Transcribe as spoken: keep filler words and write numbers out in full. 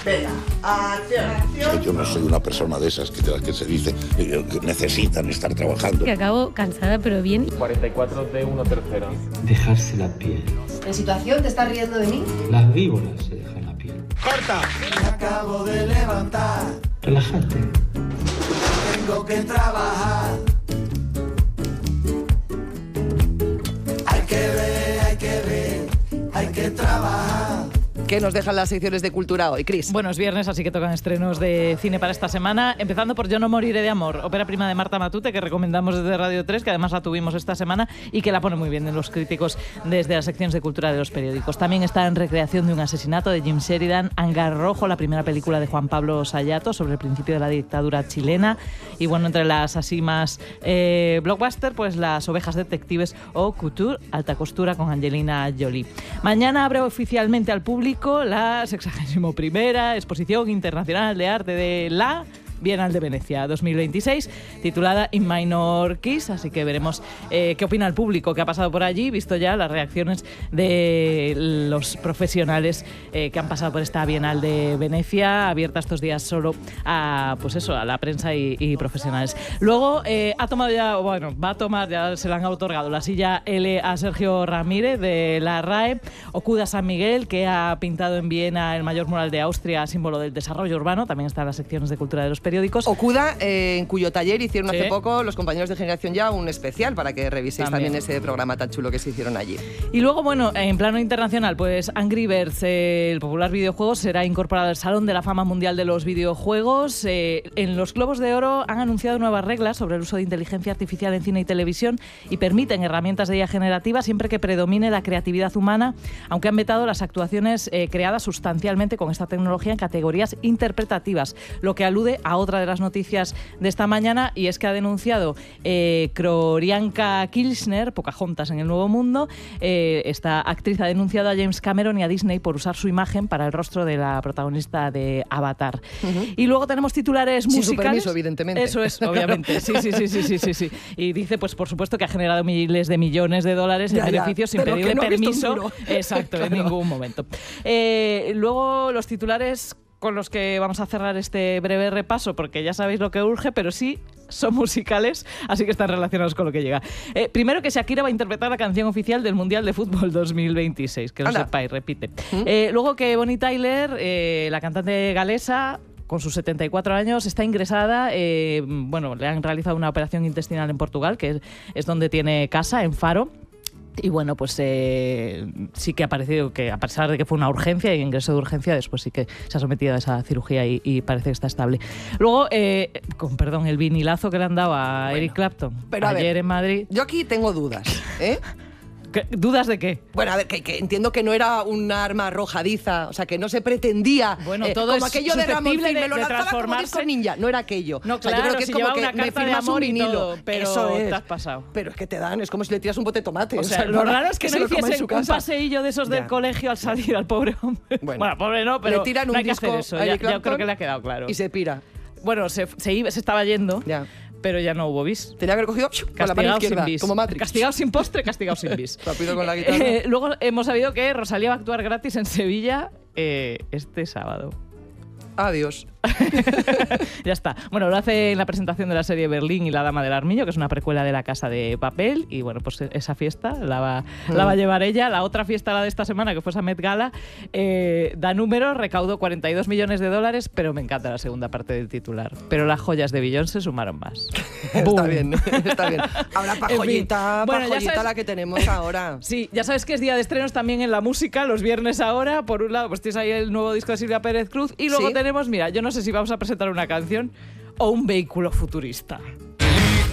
Venga, acción, acción. Yo no soy una persona de esas que, de las que se dice eh, que necesitan estar trabajando. Que acabo cansada, pero bien. cuarenta y cuatro de uno tercero. Dejarse la piel. ¿En situación te estás riendo de mí? Las víboras se dejan la piel. ¡Corta! Me acabo de levantar. Relájate. Tengo que trabajar. Hay que ver, hay que ver, hay que trabajar. ¿Qué nos dejan las secciones de cultura hoy, Cris? Bueno, es viernes, así que tocan estrenos de cine para esta semana. Empezando por Yo no moriré de amor, ópera prima de Marta Matute, que recomendamos desde Radio tres, que además la tuvimos esta semana y que la pone muy bien en los críticos desde las secciones de cultura de los periódicos. También está En recreación de un asesinato, de Jim Sheridan, Hangar Rojo, la primera película de Juan Pablo Sayato sobre el principio de la dictadura chilena. Y bueno, entre las así más eh, blockbuster, pues Las ovejas detectives o Couture, alta costura con Angelina Jolie. Mañana abre oficialmente al público la sexagésimo primera Exposición Internacional de Arte de la Bienal de Venecia dos mil veintiséis, titulada In Minor Keys, así que veremos eh, qué opina el público que ha pasado por allí, visto ya las reacciones de los profesionales eh, que han pasado por esta Bienal de Venecia, abierta estos días solo a, pues eso, a la prensa y, y profesionales. Luego eh, ha tomado ya, bueno, va a tomar, ya se le han otorgado la silla L a Sergio Ramírez de la R A E, Okuda San Miguel, que ha pintado en Viena el mayor mural de Austria, símbolo del desarrollo urbano, también está en las secciones de cultura de los periódicos. Okuda, eh, en cuyo taller hicieron Sí. hace poco los compañeros de Generación Ya un especial para que reviséis también. También. ese programa tan chulo que se hicieron allí. Y luego, bueno, en plano internacional, pues Angry Birds, eh, el popular videojuego, será incorporado al Salón de la Fama Mundial de los Videojuegos. Eh, en los Globos de Oro han anunciado nuevas reglas sobre el uso de inteligencia artificial en cine y televisión y permiten herramientas de I A generativa siempre que predomine la creatividad humana, aunque han vetado las actuaciones eh, creadas sustancialmente con esta tecnología en categorías interpretativas, lo que alude a otra de las noticias de esta mañana, y es que ha denunciado eh, Krorianka Kirchner, Pocahontas en el Nuevo Mundo. Eh, esta actriz ha denunciado a James Cameron y a Disney por usar su imagen para el rostro de la protagonista de Avatar. Uh-huh. Y luego tenemos titulares Sin musicales. su permiso, evidentemente. Eso es, obviamente. Sí, sí, sí, sí, sí, sí, sí. Y dice, pues por supuesto, que ha generado miles de millones de dólares en Ya, ya, beneficios sin pero pedirle que no ha visto un permiso. duro. Exacto, Claro. en ningún momento. Eh, luego los titulares con los que vamos a cerrar este breve repaso, porque ya sabéis lo que urge, pero sí son musicales, así que están relacionados con lo que llega. Eh, primero, que Shakira va a interpretar la canción oficial del Mundial de Fútbol dos mil veintiséis, que lo Anda. sepáis, repite. ¿Mm? Eh, luego, que Bonnie Tyler, eh, la cantante galesa, con sus setenta y cuatro años, está ingresada, eh, bueno, le han realizado una operación intestinal en Portugal, que es, es donde tiene casa, en Faro. Y bueno, pues eh, sí que ha parecido que, a pesar de que fue una urgencia y ingreso de urgencia, después sí que se ha sometido a esa cirugía y, y parece que está estable. Luego, eh, con perdón, el vinilazo que le han dado a bueno, Eric Clapton pero ayer ver, en Madrid. Yo aquí tengo dudas, ¿eh? ¿Dudas de qué? Bueno, a ver, que, que entiendo que no era un arma arrojadiza, o sea, que no se pretendía, bueno, eh, todo como es aquello de Ramón, de, me lo de lanzaba como disco ninja, no era aquello. No, claro, o sea, yo creo que si es como que una me carta de firmas amor un vinilo, y todo, pero eso es. te has pasado. Pero es que te dan, es como si le tiras un bote de tomate. O sea, o sea lo para, raro es que, que no hiciesen un paseillo de esos ya. del colegio al salir al pobre hombre. Bueno, bueno pobre no, pero le tiran un no hay que disco hacer eso, ya, ya creo que le ha quedado claro. Y se pira. Bueno, se, se, iba, se estaba yendo. Ya. Pero ya no hubo bis. Tenía que haber cogido con la mano izquierda, sin bis. como Matrix. Castigado sin postre, castigado sin bis. Rápido con la guitarra. Eh, luego hemos sabido que Rosalía va a actuar gratis en Sevilla eh, este sábado. Adiós. Ya está. Bueno, lo hace en la presentación de la serie Berlín y la Dama del Armiño, que es una precuela de La Casa de Papel, y bueno, pues esa fiesta la va, mm. la va a llevar ella. La otra fiesta, la de esta semana, que fue esa Met Gala, eh, da números, recaudó cuarenta y dos millones de dólares, pero me encanta la segunda parte del titular. Pero las joyas de Beyoncé sumaron más. Está bien, está bien. Ahora pa' joyita, pa' bueno, joyita sabes, la que tenemos ahora. Sí, ya sabes que es día de estrenos también en la música, los viernes ahora. Por un lado, pues tienes ahí el nuevo disco de Silvia Pérez Cruz, y luego ¿Sí? tenemos, mira, yo no sé si vamos a presentar una canción o un vehículo futurista.